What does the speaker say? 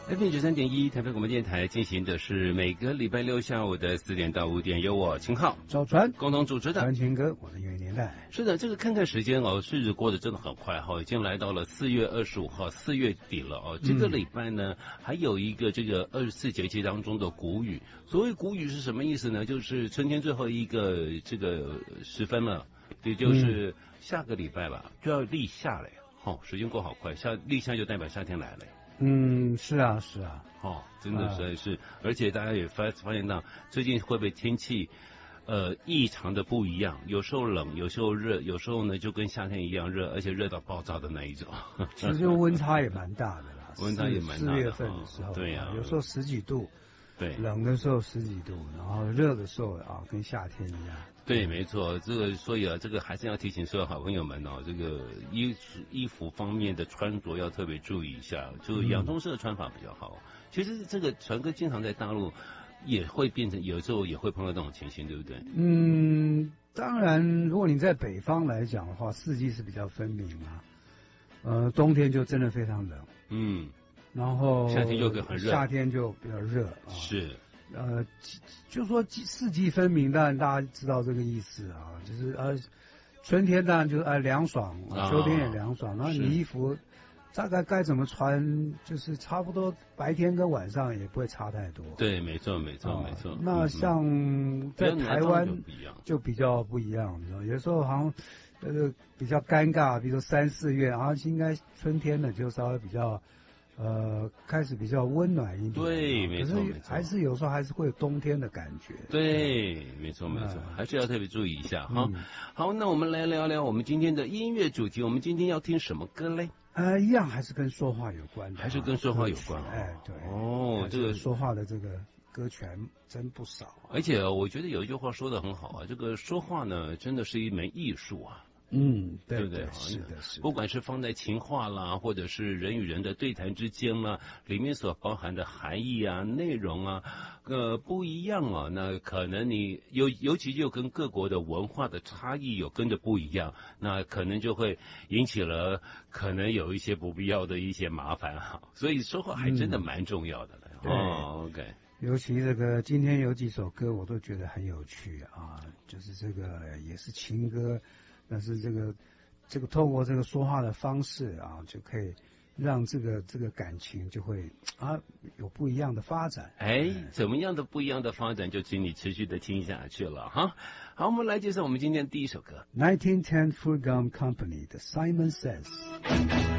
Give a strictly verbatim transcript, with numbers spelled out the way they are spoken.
F M 九三点一台北广播电台进行的是每个礼拜六下午的四点到五点，由我秦浩、 赵传共同主持的。 传情歌，我的音乐年代。 是的，这个看看时间哦，日子过得真的很快哈、哦，已经来到了四月二十五号，四月底了哦。这个礼拜呢，嗯、还有一个这个二十四节气当中的谷雨。所谓谷雨是什么意思呢？就是春天最后一个这个时分了，也就是下个礼拜吧，就要立夏了呀。哦，时间过好快，夏立夏就代表夏天来了。 嗯，是啊，是啊， 哦，真的实在是，啊、而且大家也发发现到最近会不会天气，呃，异常的不一样，有时候冷，有时候热，有时候呢就跟夏天一样热，而且热到爆炸的那一种。 其实温差也蛮大的啦， 温差也蛮大的。 四月份的时候， 对呀、啊， 有时候十几度， 对， 冷的时候十几度，然后热的时候啊，跟夏天一样。 对，没错，这个所以啊，这个还是要提醒所有好朋友们哦，这个衣衣服方面的穿着要特别注意一下，就洋葱式的穿法比较好。嗯、其实这个传哥经常在大陆也会变成，有时候也会碰到这种情形，对不对？ 嗯，当然，如果你在北方来讲的话，四季是比较分明啊。呃，冬天就真的非常冷， 嗯， 然后夏天就很热， 夏天就比较热啊。 是。 呃，就说四季分明，当然大家知道这个意思啊，就是呃，春天当然就是呃凉爽，秋天也凉爽，然后你衣服大概该怎么穿，就是差不多白天跟晚上也不会差太多。 对，没错，没错，没错。 那像在台湾就比较不一样，你知道，有时候好像呃比较尴尬，比如说三四月，然后应该春天呢就稍微比较。呃，开始比较温暖一点， 对，没错， 可是还是有时候还是会有冬天的感觉。 对，没错，没错，嗯、还是要特别注意一下哈。嗯、好，那我们来聊聊我们今天的音乐主题。我们今天要听什么歌嘞？ 呃，一样还是跟说话有关的， 还是跟说话有关。 哎，对。 哦，这个说话的这个歌权真不少、啊。 而且我觉得有一句话说得很好啊，这个说话呢，真的是一门艺术啊。 嗯，对对不对？ 是的，是的。 不管是放在情话啦，或者是人与人的对谈之间啦，里面所包含的含义啊、内容啊，呃，不一样啊。那可能你尤尤其就跟各国的文化的差异有跟着不一样，那可能就会引起了可能有一些不必要的一些麻烦哈。所以说话还真的蛮重要的了。 嗯、 哦 ，OK。 尤其这个今天有几首歌我都觉得很有趣啊，就是这个也是情歌。但是这个，这个透过这个说话的方式啊，就可以让这个这个感情就会啊有不一样的发展。 哎，怎么样的不一样的发展，就请你持续的听下去了哈。好，我们来介绍我们今天第一首歌 ，nineteen ten Full Gum Company 的 Simon Says。